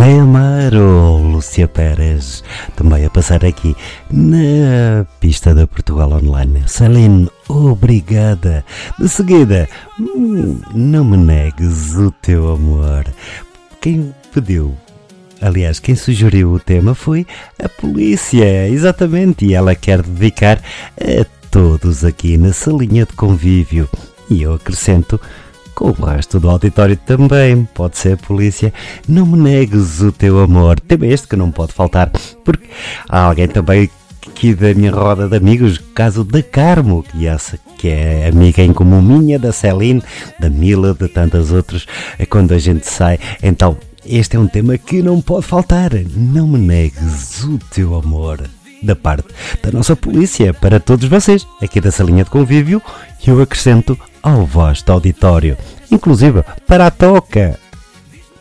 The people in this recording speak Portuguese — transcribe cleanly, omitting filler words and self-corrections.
Zé Amaro, Lúcia Pérez, também a passar aqui na pista da Portugal Online. Celine, obrigada. De seguida, não me negues o teu amor. Quem pediu, aliás, quem sugeriu o tema foi a polícia, exatamente, e ela quer dedicar a todos aqui na salinha de convívio. E eu acrescento, com o resto do auditório também, pode ser a polícia. Não me negues o teu amor. Tema este que não pode faltar, porque há alguém também aqui da minha roda de amigos, caso da Carmo, que é amiga em comum minha, da Celine, da Mila, de tantas outras, é quando a gente sai. Então, este é um tema que não pode faltar. Não me negues o teu amor. Da parte da nossa polícia, para todos vocês, aqui da salinha de convívio, eu acrescento ao vasto auditório, inclusive para a toca.